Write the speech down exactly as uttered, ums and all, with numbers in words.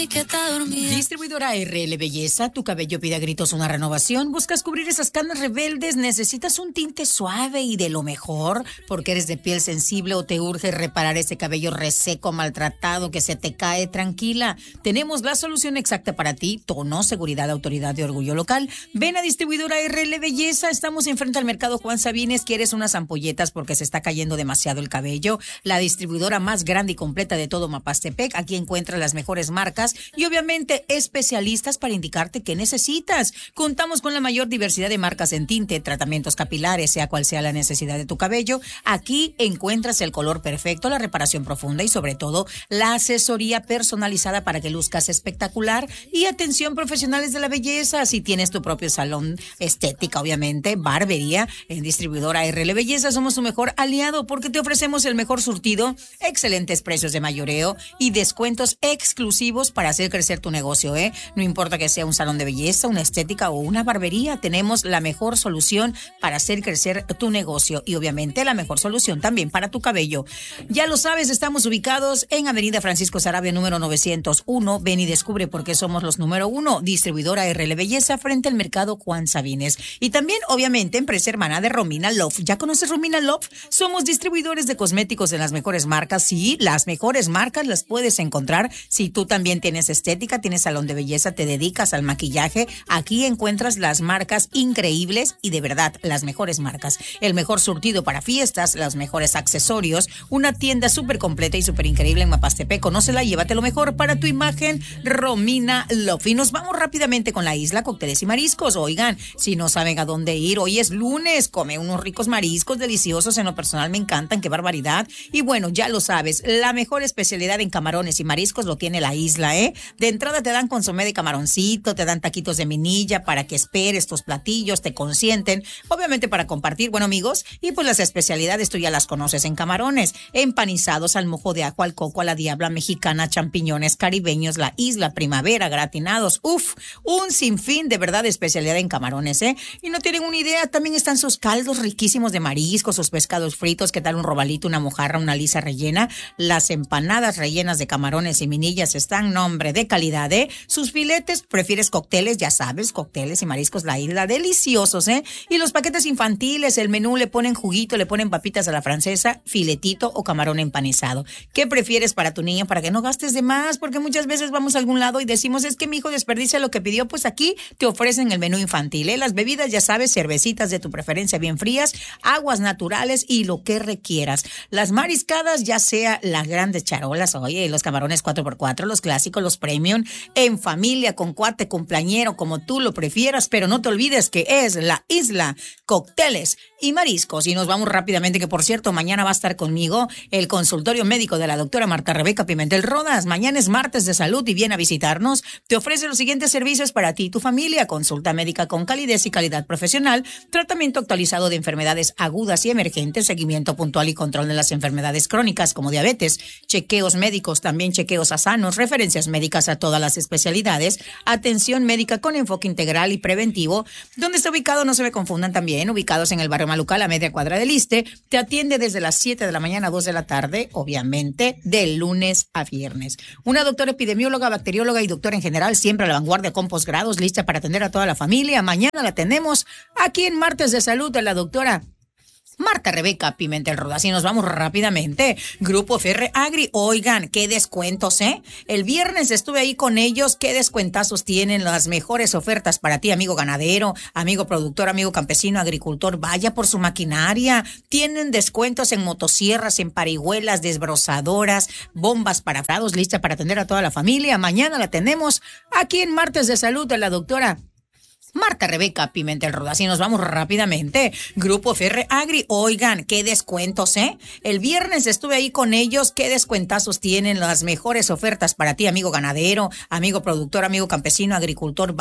mí que está dormida. Distribuidora R L Belleza, tu cabello pide a gritos una renovación. ¿Buscas cubrir esas canas rebeldes? ¿Necesitas un tinte suave y de lo mejor? Porque eres de piel sensible o te urge reparar ese cabello reseco, maltratado, que se te cae. Tranquila, tenemos la solución exacta para ti. Tono, seguridad, autoridad de orgullo local. Ven a Distribuidora R L Belleza. Estamos enfrente al mercado Juan Sabines. ¿Quieres unas ampolletas porque se está cayendo demasiado el cabello? La distribuidora más grande y completa de todo Mapastepec. Aquí encuentras las mejores marcas y obviamente especialistas para indicarte qué necesitas. Contamos con la mayor diversidad de marcas en tinte, tratamientos capilares, sea cual sea la necesidad de tu cabello. Aquí encuentras el color perfecto, la reparación profunda y sobre todo la asesoría personalizada para que luzcas espectacular y atención profesionales de la belleza. Si tienes tu propio salón estética, obviamente, barbería, en Distribuidora R L Belleza somos tu mejor aliado porque te ofrecemos el mejor surtido, excelentes precios de mayoreo y descuentos exclusivos para hacer crecer tu negocio, ¿eh? No importa que sea un salón de belleza, una estética o una barbería, tenemos la mejor solución para hacer crecer tu negocio y obviamente la mejor solución también para tu cabello. Ya lo sabes, estamos ubicados en Avenida Francisco Sarabia número novecientos uno. Ven y descubre por qué somos los número uno. Distribuidora R L Belleza frente al mercado Juan Sabines. Y también, obviamente, empresa hermana de Romina Love. ¿Ya conoces Romina Love? Somos distribuidores de cosméticos en las mejores marcas. Sí, las mejores marcas las puedes encontrar si tú también tienes estética, tienes salón de belleza, te dedicas al maquillaje. Aquí encuentras las marcas increíbles y de verdad las mejores marcas. El mejor surtido para fiestas, los mejores accesorios, una tienda súper completa y súper increíble en Mapastepec. Conócela y llévate lo mejor para tu imagen, Romina Love. Y nos vamos rápidamente con la isla, cócteles y mariscos. Oigan, si no saben a dónde ir, hoy es lunes, come unos ricos mariscos deliciosos. En lo personal me encantan, qué barbaridad. Y bueno, ya lo sabes, la mejor especialidad en camarones y mariscos lo tiene la isla, ¿eh? De entrada te dan consomé de camaroncito, te dan taquitos de minilla para que esperes tus platillos, te consienten, obviamente para compartir, bueno amigos, y pues las especialidades tú ya las conoces en camarones, empanizados al mojo de ajo, al coco, a la diabla mexicana, champiñones caribeños, la isla primavera, gratinados, uff, un sinfín de verdad de especialidad en camarones, ¿eh? Y no tienen una idea, también están sus caldos riquísimos de mariscos, sus pescados fritos, qué tal un robalito, una mojarra, una lisa rellena, las empanadas rellenas de camarones y minillas están, nombre de calidad, ¿eh? Sus filetes, prefieres cócteles, ya sabes, cócteles y mariscos, la isla, deliciosos, ¿eh? Y los paquetes infantiles, el menú, le ponen juguito, le ponen papitas a la francesa, filetito o camarón empanizado. ¿Qué prefieres para tu niño? Para que no gastes de más, porque muchas veces vamos a algún lado y decimos, es que mi hijo desperdicia lo que pidió, pues aquí te ofrecen el menú infantil, ¿eh? Las bebidas, ya sabes, cervecitas de tu preferencia bien frías, aguas naturales y lo que requieras. Las mariscadas, ya sea las grandes charolas, oye, los camarones cuatro por cuatro, los clásicos, los premium, en familia, con cuate, cumpleañero, como tú lo prefieras, pero no te olvides que es la isla, cócteles y mariscos. Y nos vamos rápidamente, que por cierto, mañana va a estar conmigo el consultorio médico de la doctora Marta Rebeca Pimentel Rodas. Mañana es martes de salud y viene a visitarnos. Te ofrece los siguientes servicios para ti y tu familia: consulta médica con calidez y calidad profesional, tratamiento actualizado de enfermedades agudas y emergentes, seguimiento puntual y control de las enfermedades crónicas como diabetes, chequeos médicos, también chequeos a sanos, referencias médicas a todas las especialidades, atención médica con enfoque integral y preventivo. ¿Dónde está ubicado? No se me confundan también, ubicados en el barrio Malucal, a media cuadra del Iste. Te atiende desde las siete de la mañana a dos de la tarde, obviamente de lunes a viernes. Una doctora epidemióloga, bacterióloga y doctora en general, siempre a la vanguardia con posgrados, lista para atender a toda la familia. Mañana la tenemos aquí en Martes de Salud de la doctora Marta Rebeca Pimentel Rodas. Y nos vamos rápidamente. Grupo Ferre Agri. Oigan, qué descuentos, ¿eh? El viernes estuve ahí con ellos. Qué descuentazos tienen, las mejores ofertas para ti, amigo ganadero, amigo productor, amigo campesino, agricultor. Vaya por su maquinaria. Tienen descuentos en motosierras, en parihuelas, desbrozadoras, bombas para frados, lista para atender a toda la familia. Mañana la tenemos aquí en Martes de Salud de la doctora Marta Rebeca Pimentel Rodas. Y nos vamos rápidamente. Grupo Ferre Agri. Oigan, qué descuentos, ¿eh? El viernes estuve ahí con ellos. Qué descuentazos tienen, las mejores ofertas para ti, amigo ganadero, amigo productor, amigo campesino, agricultor.